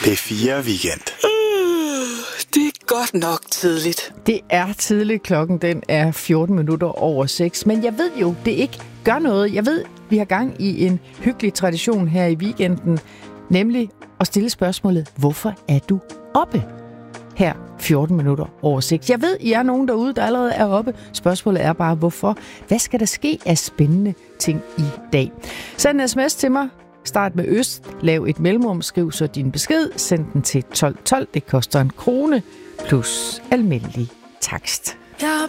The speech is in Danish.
P4 Weekend. Det er godt nok tidligt. Det er tidligt. Klokken den er 14 minutter over 6. Men jeg ved jo, det ikke gør noget. Jeg ved, vi har gang i en hyggelig tradition her i weekenden. Nemlig at stille spørgsmålet, hvorfor er du oppe? Her 14 minutter over 6. Jeg ved, I er nogen derude, der allerede er oppe. Spørgsmålet er bare, hvorfor? Hvad skal der ske af spændende ting i dag? Send en sms til mig. Start med øst. Lav et mellemrum. Skriv så din besked. Send den til 1212. Det koster 1 krone plus almindelig takst.